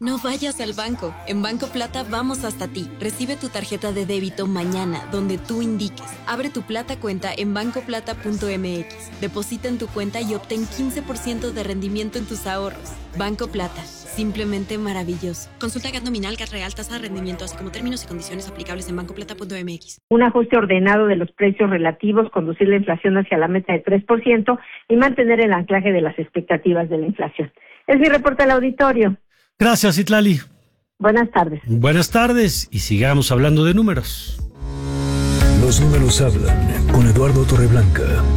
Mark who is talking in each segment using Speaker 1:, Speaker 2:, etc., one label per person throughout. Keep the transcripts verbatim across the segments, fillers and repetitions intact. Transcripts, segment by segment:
Speaker 1: No vayas al banco. En Banco Plata vamos hasta ti. Recibe tu tarjeta de débito mañana, donde tú indiques. Abre tu Plata cuenta en banco plata punto m x. Deposita en tu cuenta y obtén quince por ciento de rendimiento en tus ahorros. Banco Plata. Simplemente maravilloso. Consulta G A T nominal, G A T real, tasa de rendimiento, así como términos y condiciones aplicables en banco plata punto m x.
Speaker 2: Un ajuste ordenado de los precios relativos, conducir la inflación hacia la meta de tres por ciento y mantener el anclaje de las expectativas de la inflación. Es mi reporte al auditorio.
Speaker 3: Gracias, Itlali.
Speaker 2: Buenas tardes.
Speaker 3: Buenas tardes y sigamos hablando de números.
Speaker 4: Los números hablan con Eduardo Torreblanca.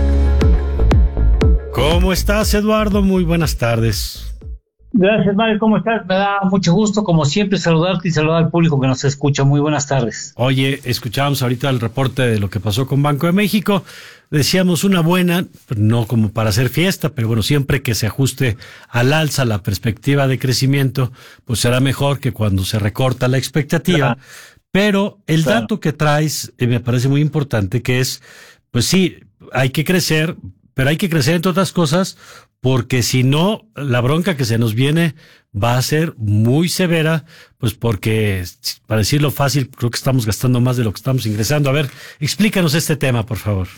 Speaker 3: ¿Cómo estás, Eduardo? Muy buenas tardes.
Speaker 5: Gracias, Mario. ¿Cómo estás? Me da mucho gusto, como siempre, saludarte y saludar al público que nos escucha. Muy buenas tardes.
Speaker 3: Oye, escuchábamos ahorita el reporte de lo que pasó con Banco de México. Decíamos una buena, no como para hacer fiesta, pero bueno, siempre que se ajuste al alza la perspectiva de crecimiento, pues será mejor que cuando se recorta la expectativa. Claro. Pero el claro. dato que traes eh, me parece muy importante, que es, pues sí, hay que crecer, pero hay que crecer entre otras cosas, porque si no, la bronca que se nos viene va a ser muy severa, pues porque, para decirlo fácil, creo que estamos gastando más de lo que estamos ingresando. A ver, explícanos este tema, por favor.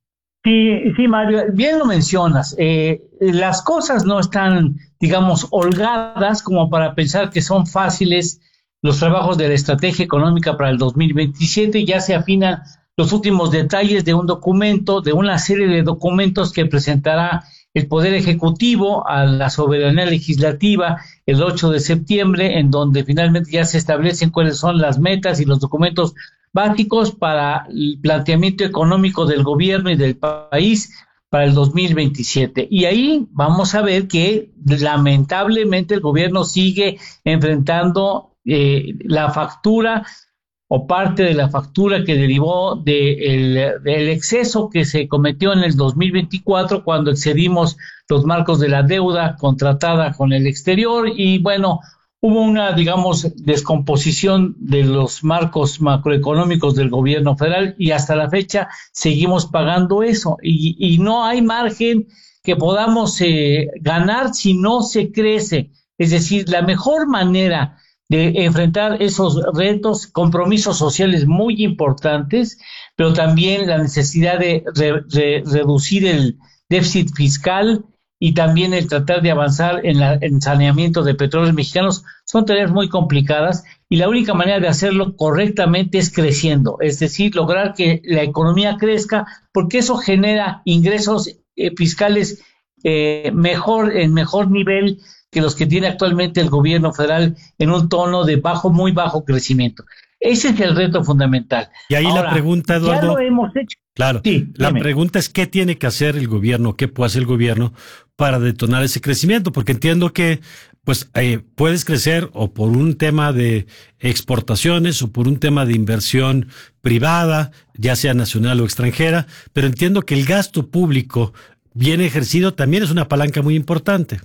Speaker 5: Sí, sí, Mario, bien lo mencionas. Eh, las cosas no están, digamos, holgadas como para pensar que son fáciles los trabajos de la estrategia económica para el dos mil veintisiete. Ya se afinan los últimos detalles de un documento, de una serie de documentos que presentará el Poder Ejecutivo a la soberanía legislativa el ocho de septiembre, en donde finalmente ya se establecen cuáles son las metas y los documentos básicos para el planteamiento económico del gobierno y del país para el dos mil veintisiete. Y ahí vamos a ver que lamentablemente el gobierno sigue enfrentando eh, la factura o parte de la factura que derivó de el, del exceso que se cometió en el dos mil veinticuatro cuando excedimos los marcos de la deuda contratada con el exterior y bueno, hubo una, digamos, descomposición de los marcos macroeconómicos del gobierno federal y hasta la fecha seguimos pagando eso y, y no hay margen que podamos eh, ganar si no se crece. Es decir, la mejor manera de enfrentar esos retos, compromisos sociales muy importantes, pero también la necesidad de re, re, reducir el déficit fiscal y también el tratar de avanzar en la, en saneamiento de petróleos mexicanos, son tareas muy complicadas y la única manera de hacerlo correctamente es creciendo, es decir, lograr que la economía crezca, porque eso genera ingresos eh, fiscales eh, mejor, en mejor nivel que los que tiene actualmente el gobierno federal en un tono de bajo, muy bajo crecimiento. Ese es el reto fundamental.
Speaker 3: Y ahí Ahora, la pregunta, Eduardo.
Speaker 5: Ya lo hemos hecho.
Speaker 3: Claro.
Speaker 5: Sí,
Speaker 3: la
Speaker 5: dime.
Speaker 3: pregunta es qué tiene que hacer el gobierno, qué puede hacer el gobierno para detonar ese crecimiento, porque entiendo que pues eh, puedes crecer o por un tema de exportaciones o por un tema de inversión privada, ya sea nacional o extranjera, pero entiendo que el gasto público bien ejercido también es una palanca muy importante.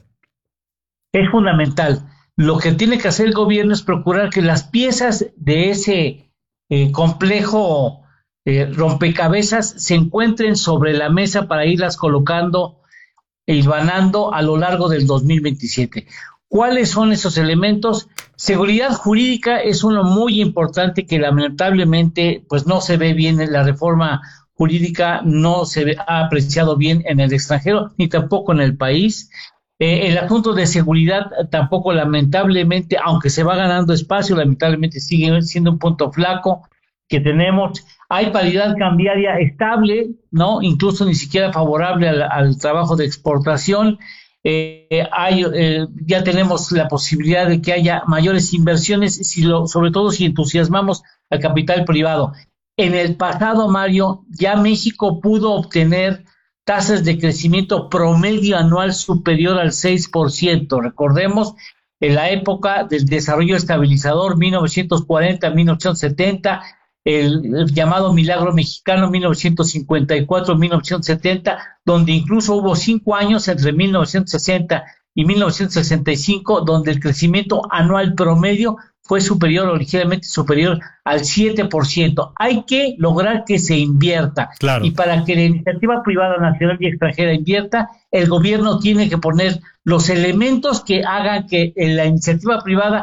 Speaker 5: Es fundamental. Lo que tiene que hacer el gobierno es procurar que las piezas de ese eh, complejo eh, rompecabezas se encuentren sobre la mesa para irlas colocando e hilvanando a lo largo del dos mil veintisiete. ¿Cuáles son esos elementos? Seguridad jurídica es uno muy importante que lamentablemente pues no se ve bien en la reforma jurídica, no se ve, ha apreciado bien en el extranjero ni tampoco en el país. Eh, el asunto de seguridad tampoco lamentablemente, aunque se va ganando espacio, lamentablemente sigue siendo un punto flaco que tenemos. Hay paridad cambiaria estable, ¿no? Incluso ni siquiera favorable al, al trabajo de exportación. Eh, hay, eh, ya tenemos la posibilidad de que haya mayores inversiones, si lo, sobre todo si entusiasmamos al capital privado. En el pasado, Mario, ya México pudo obtener tasas de crecimiento promedio anual superior al seis por ciento. Recordemos, en la época del desarrollo estabilizador, mil novecientos cuarenta a mil novecientos setenta, el, el llamado milagro mexicano, mil novecientos cincuenta y cuatro a mil novecientos setenta, donde incluso hubo cinco años entre mil novecientos sesenta y mil novecientos sesenta y cinco, donde el crecimiento anual promedio fue superior o ligeramente superior al siete por ciento. Hay que lograr que se invierta.
Speaker 3: Claro.
Speaker 5: Y para que la iniciativa privada nacional y extranjera invierta, el gobierno tiene que poner los elementos que hagan que la iniciativa privada